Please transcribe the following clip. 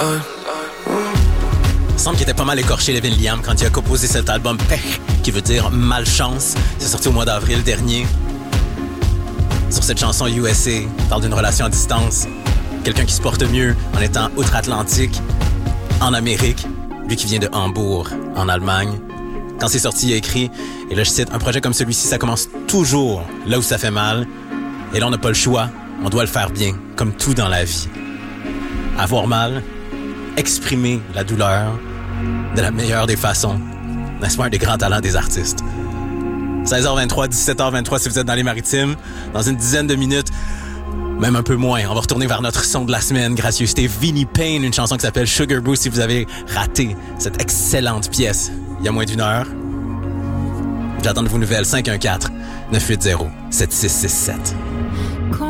Il semble qu'il était pas mal écorché, Levin Liam, quand il a composé cet album Pech, qui veut dire malchance. C'est sorti au mois d'avril dernier. Sur cette chanson USA, il parle d'une relation à distance. Quelqu'un qui se porte mieux en étant outre-Atlantique, en Amérique. Lui qui vient de Hambourg, en Allemagne. Quand c'est sorti, il a écrit, et là je cite, un projet comme celui-ci, ça commence toujours là où ça fait mal. Et là, on n'a pas le choix, on doit le faire bien, comme tout dans la vie. Avoir mal, exprimer la douleur de la meilleure des façons. N'est-ce pas un des grands talents des artistes? 16h23, 17h23 si vous êtes dans les Maritimes. Dans une dizaine de minutes, même un peu moins, on va retourner vers notre son de la semaine. Gracieuseté Vinnie Payne, une chanson qui s'appelle Sugar Boo si vous avez raté cette excellente pièce il y a moins d'une heure. J'attends de vos nouvelles, 514-980-7667.